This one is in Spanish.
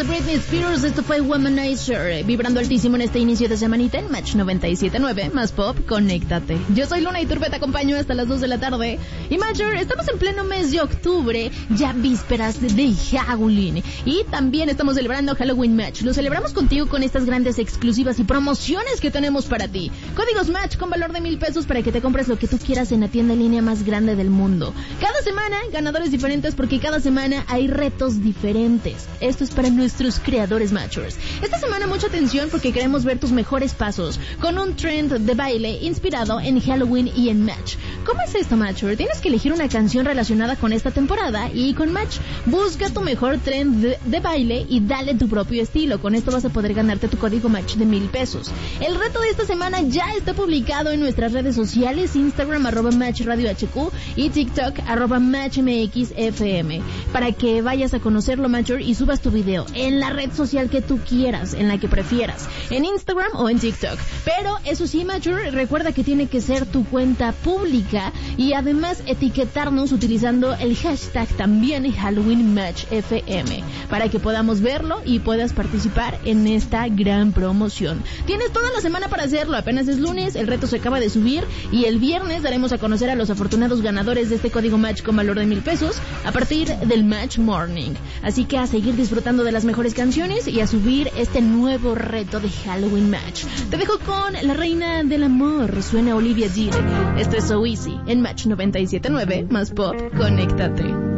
de Britney Spears. Esto fue Womanizer, vibrando altísimo en este inicio de semanita en Match 97.9, más pop, conéctate. Yo soy Luna Iturbe, te acompaño hasta las 2 de la tarde. Y Matcher, estamos en pleno mes de octubre, ya vísperas de Halloween. Y también estamos celebrando Halloween Match. Lo celebramos contigo con estas grandes exclusivas y promociones que tenemos para ti. Códigos Match con valor de 1,000 pesos para que te compres lo que tú quieras en la tienda en línea más grande del mundo. Cada semana, ganadores diferentes porque cada semana hay retos diferentes. Esto es para nuestros creadores Matchers. Esta semana mucha atención porque queremos ver tus mejores pasos con un trend de baile inspirado en Halloween y en Match. ¿Cómo es esto, Matcher? Tienes que elegir una canción relacionada con esta temporada y con Match busca tu mejor trend de baile y dale tu propio estilo. Con esto vas a poder ganarte tu código Match de 1,000 pesos. El reto de esta semana ya está publicado en nuestras redes sociales, Instagram @MatchRadioHQ y TikTok @MatchMXFM, para que vayas a conocerlo, Matcher, y subas tu video en la red social que tú quieras, en la que prefieras, en Instagram o en TikTok. Pero eso sí, Matcher, recuerda que tiene que ser tu cuenta pública y además etiquetarnos utilizando el hashtag también Halloween Match FM para que podamos verlo y puedas participar en esta gran promoción. Tienes toda la semana para hacerlo, apenas es lunes, el reto se acaba de subir y el viernes daremos a conocer a los afortunados ganadores de este código Match con valor de 1,000 pesos a partir del Match Morning. Así que a seguir disfrutando de las mejores canciones y a subir este nuevo reto de Halloween Match. Te dejo con la reina del amor, suena Olivia Dean. Esto es So Easy en Match 97.9, más pop, conéctate.